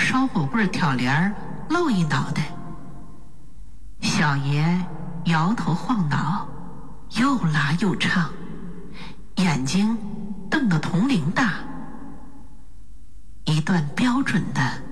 烧火棍挑帘儿，露一脑袋。小爷摇头晃脑，又拉又唱，眼睛瞪得铜铃大。一段标准的